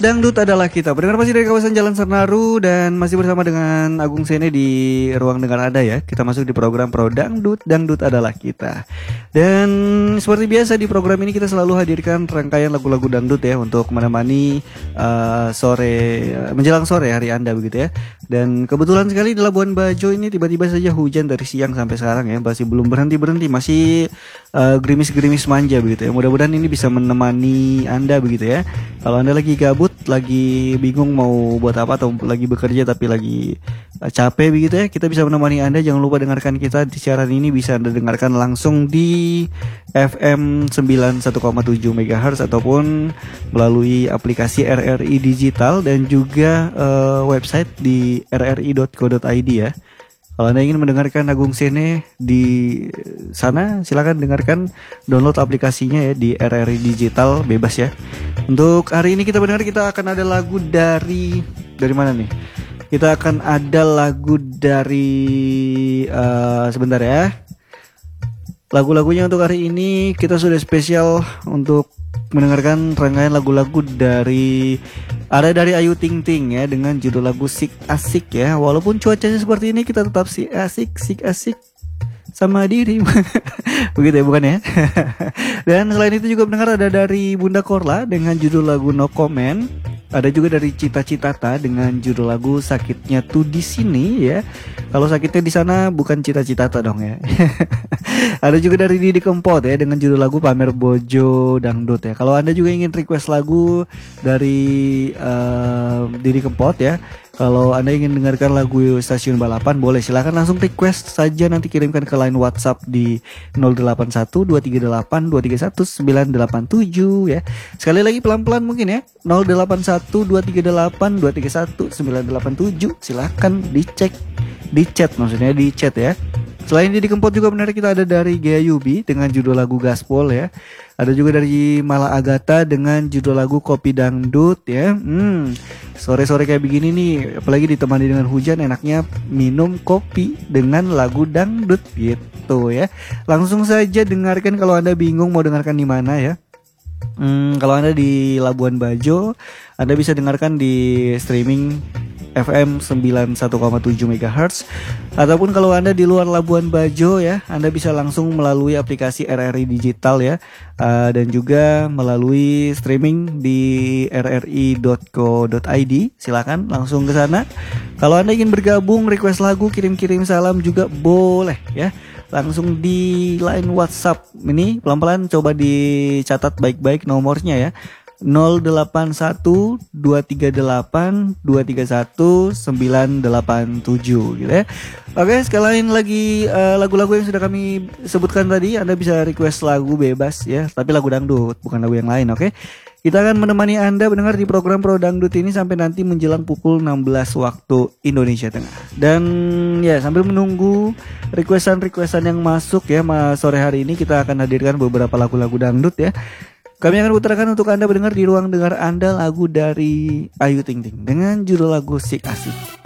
Dangdut adalah kita. Pendengar masih dari kawasan Jalan Senaru dan masih bersama dengan Agung Sene di ruang dengar Anda ya. Kita masuk di program Pro Dangdut. Dangdut adalah kita. Dan seperti biasa di program ini kita selalu hadirkan rangkaian lagu-lagu dangdut ya untuk menemani menjelang sore hari Anda begitu ya. Dan kebetulan sekali di Labuan Bajo ini tiba-tiba saja hujan dari siang sampai sekarang ya, masih belum berhenti-berhenti, masih gerimis-gerimis manja begitu ya. Mudah-mudahan ini bisa menemani Anda begitu ya. Kalau Anda lagi gabut, lagi bingung mau buat apa atau lagi bekerja tapi lagi capek begitu ya, kita bisa menemani Anda. Jangan lupa dengarkan kita di siaran ini, bisa Anda dengarkan langsung di FM 91,7 MHz ataupun melalui aplikasi RRI Digital dan juga website di rri.co.id ya. Kalau Anda ingin mendengarkan Agung Sene di sana, silakan dengarkan, download aplikasinya ya di RRI Digital, bebas ya. Untuk hari ini kita akan ada lagu dari mana nih? Kita akan ada lagu dari sebentar ya. Lagu-lagunya untuk hari ini kita sudah spesial untuk mendengarkan rangkaian lagu-lagu dari Ayu Ting Ting ya, dengan judul lagu Sik Asik ya. Walaupun cuacanya seperti ini, kita tetap sik asik sama diri. Begitu ya, bukan ya? Dan selain itu juga mendengar ada dari Bunda Korla dengan judul lagu No Comment. Ada juga dari Cita Citata dengan judul lagu Sakitnya Tuh di Sini ya. Kalau sakitnya di sana bukan Cita Citata dong ya. Ada juga dari Didi Kempot ya dengan judul lagu Pamer Bojo Dangdut ya. Kalau Anda juga ingin request lagu dari Didi Kempot ya, kalau Anda ingin dengarkan lagu Stasiun Balapan, boleh silakan langsung request saja, nanti kirimkan ke line WhatsApp di 081 238 231 987 ya. Sekali lagi pelan-pelan mungkin ya. 081 238 231 987. Silakan dicek, di chat maksudnya, di chat ya. Selain Didi Kempot juga benar kita ada dari Gea Yubi dengan judul lagu Gaspol ya. Ada juga dari Mala Agatha dengan judul lagu Kopi Dangdut ya. Sore-sore kayak begini nih, apalagi ditemani dengan hujan, enaknya minum kopi dengan lagu dangdut gitu ya. Langsung saja dengarkan kalau Anda bingung mau dengarkan di mana ya. Kalau Anda di Labuan Bajo, Anda bisa dengarkan di streaming FM 91,7 MHz. Ataupun kalau Anda di luar Labuan Bajo ya, Anda bisa langsung melalui aplikasi RRI Digital ya, dan juga melalui streaming di rri.co.id. Silakan langsung ke sana. Kalau Anda ingin bergabung, request lagu, kirim-kirim salam juga boleh ya. Langsung di line WhatsApp ini, pelan-pelan coba dicatat baik-baik nomornya ya. 081 238 231 987 gitu ya. Oke, sekalian lagi lagu-lagu yang sudah kami sebutkan tadi, Anda bisa request lagu bebas ya, tapi lagu dangdut, bukan lagu yang lain, oke? Kita akan menemani Anda mendengar di program Pro Dangdut ini sampai nanti menjelang pukul 16 waktu Indonesia Tengah. Dan ya, sambil menunggu requestan yang masuk ya, sore hari ini kita akan hadirkan beberapa lagu-lagu dangdut ya. Kami akan putarkan untuk Anda mendengar di ruang dengar Anda lagu dari Ayu Ting Ting dengan judul lagu Sik Asik.